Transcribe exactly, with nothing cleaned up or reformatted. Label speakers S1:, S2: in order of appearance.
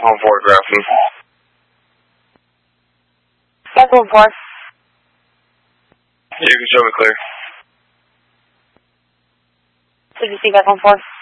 S1: Home four, Grafton.
S2: That's home four.
S1: You can show me clear.
S2: Did you see that home four?